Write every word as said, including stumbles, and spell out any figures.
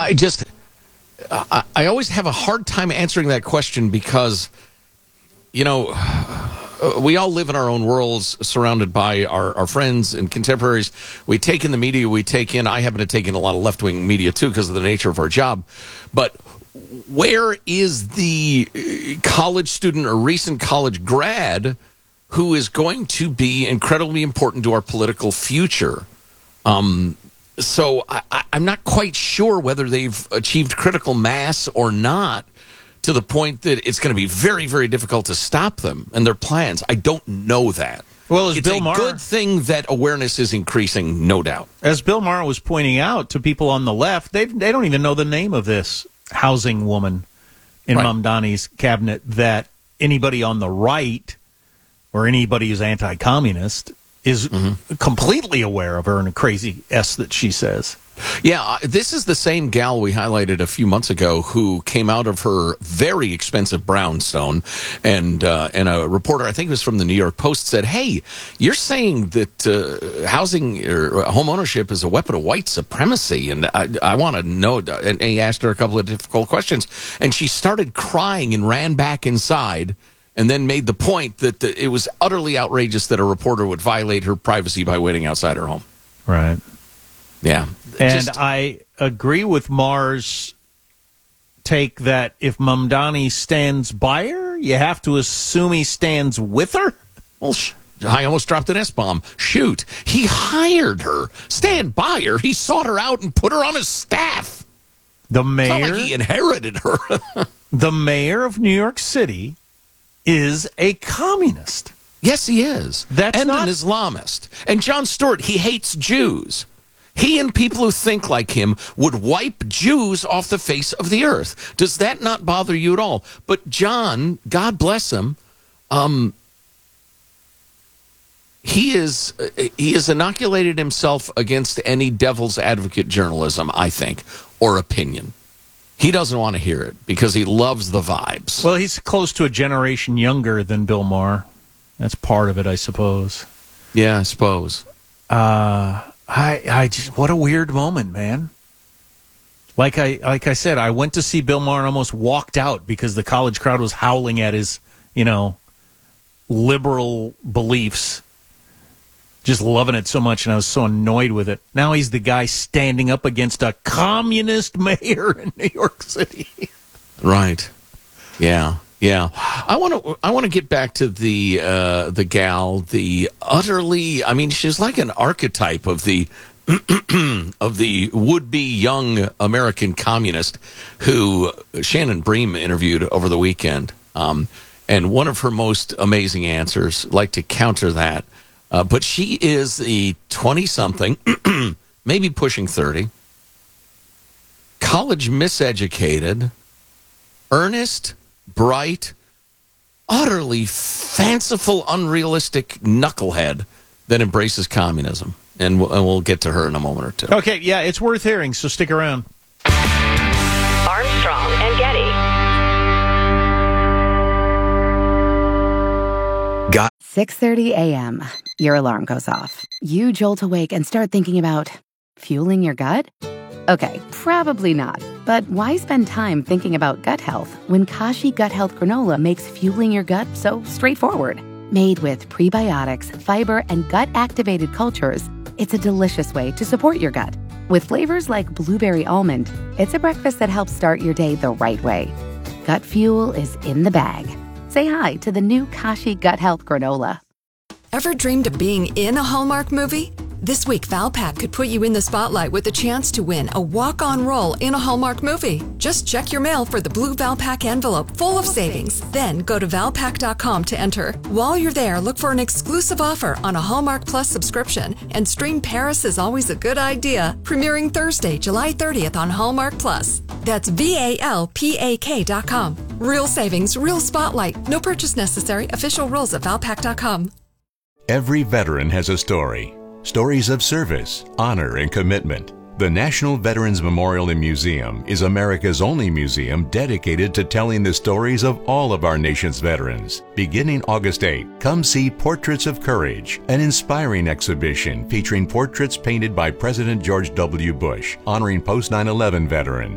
I just, I, I always have a hard time answering that question because, you know, we all live in our own worlds surrounded by our, our friends and contemporaries. We take in the media we take in. I happen to take in a lot of left-wing media, too, because of the nature of our job. But where is the college student or recent college grad who is going to be incredibly important to our political future? Um, so I, I'm not quite sure whether they've achieved critical mass or not, to the point that it's going to be very, very difficult to stop them and their plans. I don't know that. Well, as it's Bill a Maher, good thing that awareness is increasing, no doubt. As Bill Maher was pointing out to people on the left, they they don't even know the name of this housing woman in Right. Mamdani's cabinet that anybody on the right or anybody who's anti-communist is mm-hmm. completely aware of her and a crazy S that she says. Yeah, uh, this is the same gal we highlighted a few months ago who came out of her very expensive brownstone, and uh, and a reporter, I think it was from the New York Post, said, "Hey, you're saying that uh, housing or home ownership is a weapon of white supremacy, and I, I want to know." And he asked her a couple of difficult questions, and she started crying and ran back inside, and then made the point that the, it was utterly outrageous that a reporter would violate her privacy by waiting outside her home. Right. Yeah. And Just, I agree with Maher's take that if Mamdani stands by her, you have to assume he stands with her. Well, sh- I almost dropped an S-bomb. Shoot. He hired her. Stand by her. He sought her out and put her on his staff. The It's mayor, not like he inherited her. the mayor of New York City is a communist. Yes, he is. That's and not- an Islamist. And Jon Stewart, he hates Jews. He and people who think like him would wipe Jews off the face of the earth. Does that not bother you at all? But John, God bless him, um, he is uh, he has inoculated himself against any devil's advocate journalism, I think, or opinion. He doesn't want to hear it because he loves the vibes. Well, he's close to a generation younger than Bill Maher. That's part of it, I suppose. Yeah, I suppose. Uh, I, I just, what a weird moment, man. Like I, like I said, I went to see Bill Maher and almost walked out because the college crowd was howling at his, you know, liberal beliefs. Just loving it so much, and I was so annoyed with it. Now he's the guy standing up against a communist mayor in New York City. Right. Yeah. Yeah. I want to I want to get back to the uh, the gal, the utterly, I mean, she's like an archetype of the of the would-be young American communist who Shannon Bream interviewed over the weekend. Um, and one of her most amazing answers, like to counter that, uh, but she is the twenty-something, maybe pushing thirty, college miseducated, earnest, bright, utterly fanciful, unrealistic knucklehead that embraces communism. And we'll, and we'll get to her in a moment or two. Okay, yeah, it's worth hearing, so stick around. Armstrong and Getty. Got six thirty a.m. Your alarm goes off. You jolt awake and start thinking about fueling your gut? Okay, probably not. But why spend time thinking about gut health when Kashi Gut Health Granola makes fueling your gut so straightforward? Made with prebiotics, fiber, and gut-activated cultures, it's a delicious way to support your gut. With flavors like blueberry almond, it's a breakfast that helps start your day the right way. Gut fuel is in the bag. Say hi to the new Kashi Gut Health Granola. Ever dreamed of being in a Hallmark movie? This week, Valpak could put you in the spotlight with a chance to win a walk-on role in a Hallmark movie. Just check your mail for the blue Valpak envelope full of savings. Then go to valpak dot com to enter. While you're there, look for an exclusive offer on a Hallmark Plus subscription and stream Paris is Always a Good Idea, premiering Thursday, July thirtieth on Hallmark Plus. That's V A L P A K dot com. Real savings, real spotlight. No purchase necessary. Official rules at valpak dot com. Every veteran has a story. Stories of service, honor, and commitment. The National Veterans Memorial and Museum is America's only museum dedicated to telling the stories of all of our nation's veterans. Beginning August eighth, come see Portraits of Courage, an inspiring exhibition featuring portraits painted by President George W. Bush, honoring post nine eleven veterans.